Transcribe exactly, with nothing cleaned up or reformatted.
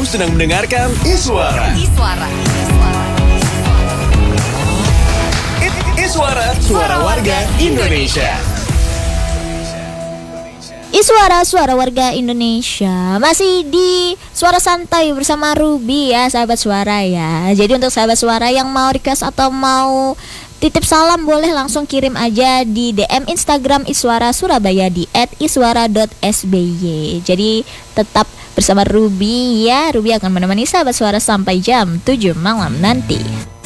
sedang mendengarkan Iswara. Iswara. I- Iswara, suara warga Indonesia. Iswara, suara warga Indonesia. Masih di Suara Santai bersama Ruby ya, sahabat suara ya. Jadi untuk sahabat suara yang mau request atau mau titip salam, boleh langsung kirim aja di D M Instagram Iswara Surabaya di et iswara dot s b y. Jadi tetap bersama Ruby ya. Ruby akan menemani sahabat suara sampai jam tujuh malam nanti.